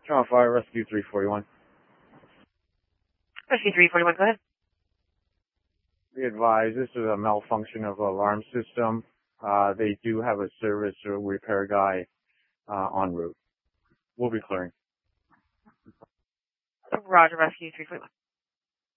Strong Fire, Rescue 341. Rescue 341, go ahead. Be advised, this is a malfunction of alarm system. They do have a service or repair guy en route. We'll be clearing. Roger, Rescue 341.